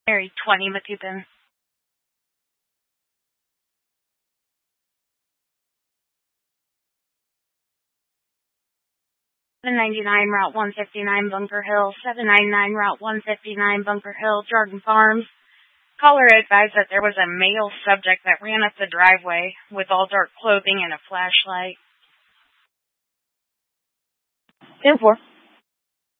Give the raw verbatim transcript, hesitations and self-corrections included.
Mary twenty Matupin. seven ninety-nine Route one fifty-nine Bunker Hill, seven ninety-nine Route one fifty-nine Bunker Hill, Jordan Farms. Caller advised that there was a male subject that ran up the driveway with all dark clothing and a flashlight. ten four.